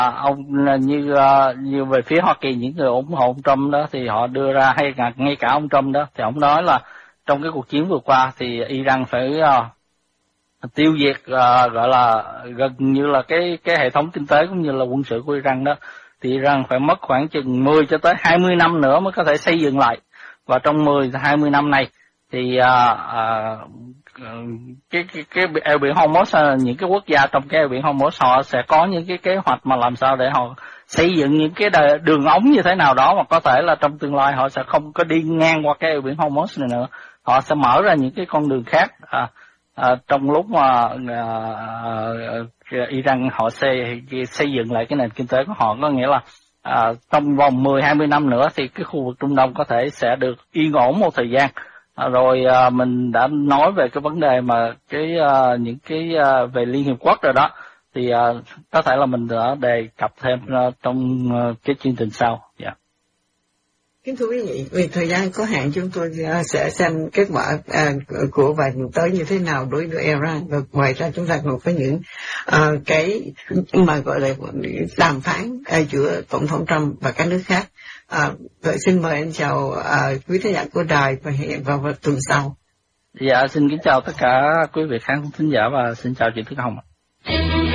Như về phía Hoa Kỳ, những người ủng hộ ông Trump đó thì họ đưa ra, hay ngay cả ông Trump đó thì ông nói là trong cái cuộc chiến vừa qua thì Iran phải tiêu diệt gọi là gần như là cái hệ thống kinh tế cũng như là quân sự của Iran đó, thì Iran phải mất khoảng chừng 10 cho tới 20 năm nữa mới có thể xây dựng lại. Và trong 10-20 năm này thì cái eo biển Hormuz, những cái quốc gia trong cái eo biển Hormuz họ sẽ có những cái kế hoạch mà làm sao để họ xây dựng những cái đường ống như thế nào đó mà có thể là trong tương lai họ sẽ không có đi ngang qua cái eo biển Hormuz này nữa, họ sẽ mở ra những cái con đường khác. Trong lúc mà Iran họ xây dựng lại cái nền kinh tế của họ, có nghĩa là trong vòng 10-20 năm nữa thì cái khu vực Trung Đông có thể sẽ được yên ổn một thời gian. Rồi mình đã nói về cái vấn đề mà những cái về Liên Hiệp Quốc rồi đó, thì có thể là mình đã đề cập thêm trong cái chương trình sau. Yeah. Kính thưa quý vị, vì thời gian có hạn chúng tôi sẽ xem kết quả của vài tuần tới như thế nào đối với Iran, và ngoài ra chúng ta còn có những cái mà gọi là đàm phán giữa Tổng thống Trump và các nước khác. Vậy xin mời anh chào quý thính giả của đài và hẹn vào tuần sau. Dạ, xin kính chào tất cả quý vị khán thính giả và xin chào chị Thúy Hồng.